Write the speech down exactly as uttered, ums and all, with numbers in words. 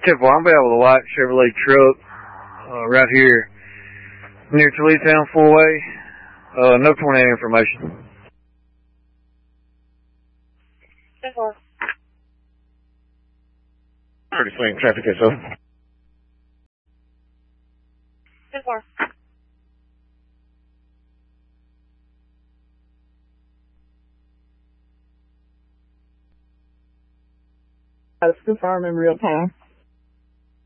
ten four, I'm able to white Chevrolet truck uh, right here near Toledo four-way. Uh, no twenty-eight information. ten four. Pretty swing traffic, so. ten four. Let's confirm in real time.